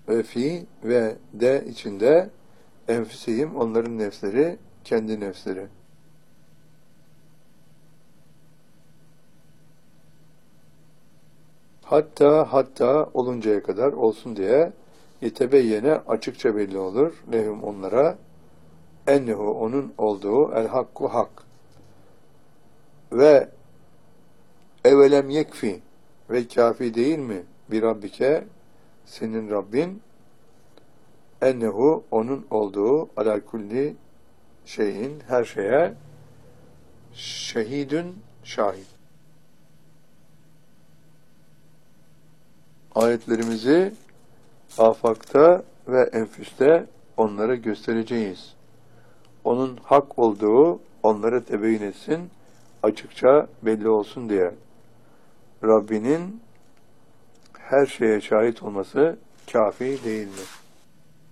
ve fi ve de içinde enfüsihim onların nefsleri, kendi nefsleri. Hatta oluncaya kadar olsun diye yetebeyyene açıkça belli olur. Lehum onlara ennehu onun olduğu el hakku hak ve evelem yekfi ve kafi değil mi bir Rabbike senin Rabbin ennehu onun olduğu ala kulli şeyin her şeye şehidün şahit. Ayetlerimizi afakta ve enfüste onlara göstereceğiz. Onun hak olduğu onlara tebeyin etsin, açıkça belli olsun diye. Rabbinin her şeye şahit olması kafi değil mi?